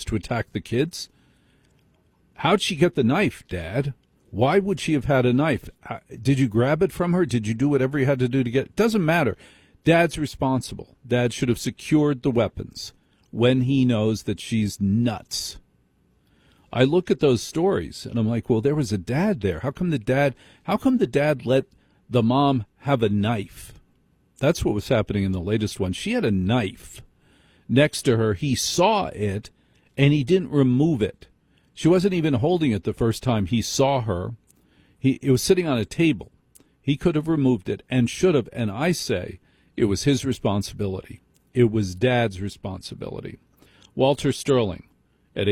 to attack the kids? How'd she get the knife, Dad? Why would she have had a knife? Did you grab it from her? Did you do whatever you had to do to get it? Doesn't matter. Dad's responsible. Dad should have secured the weapons when he knows that she's nuts. I look at those stories and I'm like, well, there was a dad there. How come the dad let the mom have a knife? That's what was happening in the latest one. She had a knife next to her. He saw it and he didn't remove it. She wasn't even holding it the first time he saw her. It was sitting on a table. He could have removed it and should have. And I say it was his responsibility. It was Dad's responsibility. Walter Sterling at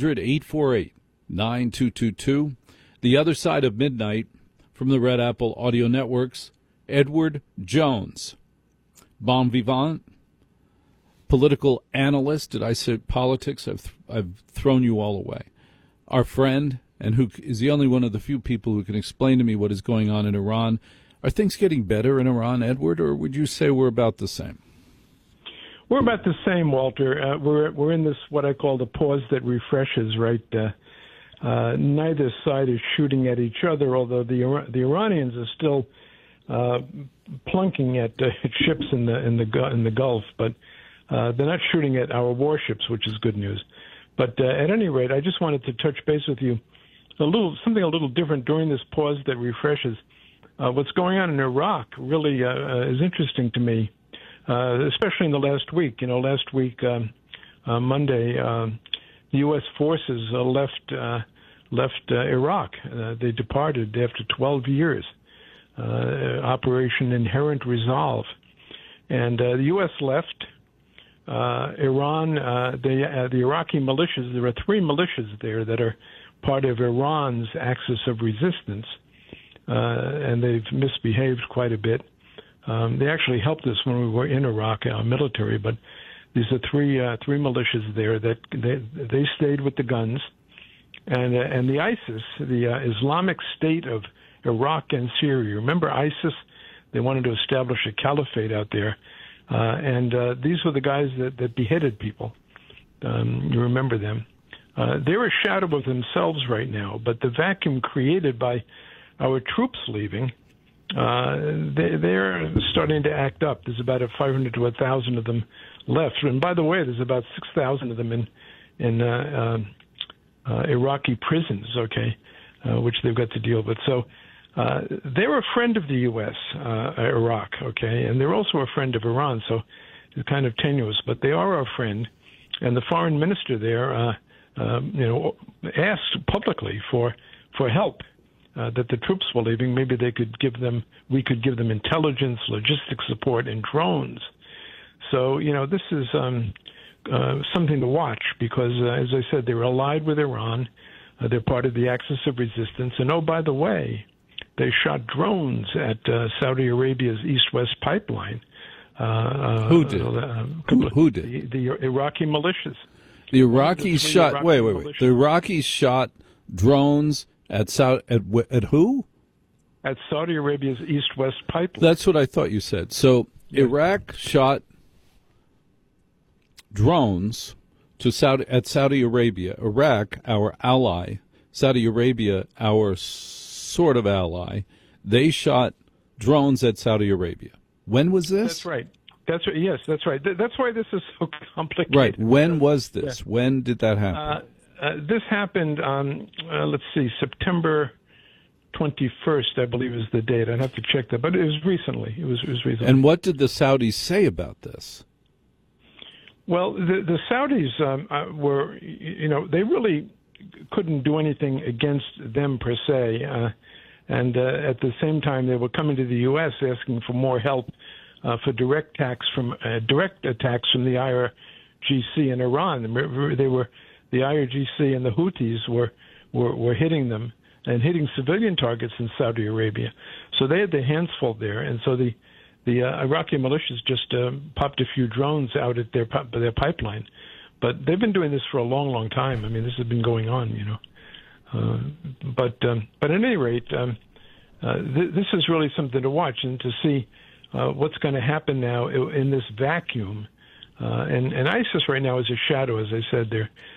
800-848-9222. The other side of midnight from the Red Apple Audio Networks, Edward Jones. Bon vivant, political analyst. Did I say politics? I've thrown you all away. Our friend, and who is the only one of the few people who can explain to me what is going on in Iran. Are things getting better in Iran, Edward, or would you say we're about the same? We're about the same, Walter. We're in this, what I call the pause that refreshes, right? Neither side is shooting at each other, although the Iranians are still plunking at ships in the Gulf, but they're not shooting at our warships, which is good news. But at any rate, I just wanted to touch base with you something a little different during this pause that refreshes. What's going on in Iraq really is interesting to me, especially in the last week. You know, last week, Monday, the U.S. forces left Iraq. They departed after 12 years. Operation Inherent Resolve. And the U.S. left. Iran, the Iraqi militias, there are 3 militias there that are part of Iran's axis of resistance, and they've misbehaved quite a bit. They actually helped us when we were in Iraq, our military, but these are three militias there that they stayed with the guns. And the ISIS, the Islamic State of Iraq and Syria. Remember ISIS? They wanted to establish a caliphate out there. And these were the guys that beheaded people. You remember them. They're a shadow of themselves right now, but the vacuum created by our troops leaving, they're starting to act up. There's about 500 to 1,000 of them left. And by the way, there's about 6,000 of them in Iraqi prisons, okay, which they've got to deal with. So they're a friend of the U.S., Iraq, okay, and they're also a friend of Iran, so it's kind of tenuous, but they are our friend. And the foreign minister there, asked publicly for help, that the troops were leaving. Maybe we could give them intelligence, logistics support, and drones. So, this is something to watch because, as I said, they're allied with Iran. They're part of the axis of resistance. And, oh, by the way, they shot drones at Saudi Arabia's east-west pipeline. Who did? Who did? The Iraqi militias. The Iraqis shot. Wait. The Iraqis shot drones at who? At Saudi Arabia's east-west pipeline. That's what I thought you said. So yeah. Iraq shot drones at Saudi Arabia. Iraq, our ally. Saudi Arabia, our sort of ally. They shot drones at Saudi Arabia. When was this? That's right. Yes, that's right. That's why this is so complicated. Right. When was this? Yeah. When did that happen? This happened on, September 21st, I believe is the date. I'd have to check that, but it was recently. It was recently. And what did the Saudis say about this? Well, the Saudis were, they really couldn't do anything against them per se. And at the same time, they were coming to the U.S. asking for more help for direct attacks from the IRGC in Iran. The IRGC and the Houthis were hitting them and hitting civilian targets in Saudi Arabia. So they had their hands full there, and so the Iraqi militias just popped a few drones out at their pipeline. But they've been doing this for a long, long time. I mean, this has been going on, But at any rate, this is really something to watch and to see what's going to happen now in this vacuum. And ISIS right now is a shadow, as I said.